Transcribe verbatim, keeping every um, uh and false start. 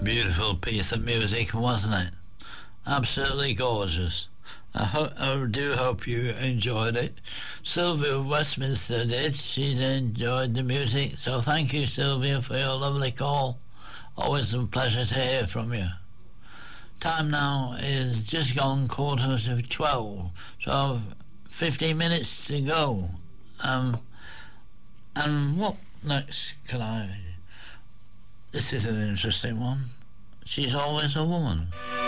Beautiful piece of music, wasn't it? Absolutely gorgeous. I, ho- I do hope you enjoyed it. Sylvia of Westminster did. She's enjoyed the music. So thank you, Sylvia, for your lovely call. Always a pleasure to hear from you. Time now is just gone quarter to twelve. So fifteen minutes to go. Um, and what next can I... This is an interesting one. She's always a woman.